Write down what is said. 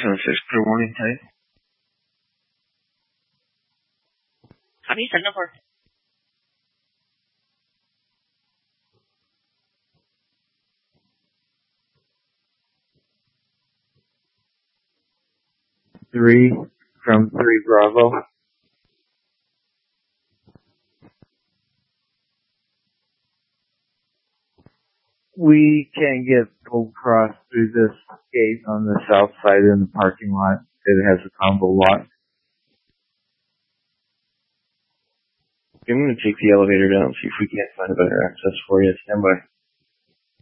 7-6, clear warning type. Copy, send number. Three from 3 Bravo. We can't get full cross through this gate on the south side in the parking lot. It has a combo lock. I'm going to take the elevator down, see if we can't find a better access for you. Stand by.